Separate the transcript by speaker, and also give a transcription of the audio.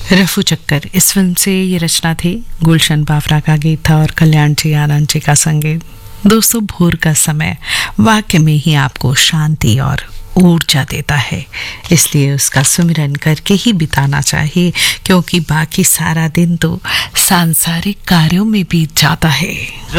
Speaker 1: रफू चक्कर इस फिल्म से ये रचना थी। गुलशन बावरा का गीत था और कल्याण जी आनंद जी का संगीत। दोस्तों, भोर का समय वाकई में ही आपको शांति और ऊर्जा देता है, इसलिए उसका सुमिरन करके ही बिताना चाहिए, क्योंकि बाकी सारा दिन तो सांसारिक कार्यों में बीत जाता है।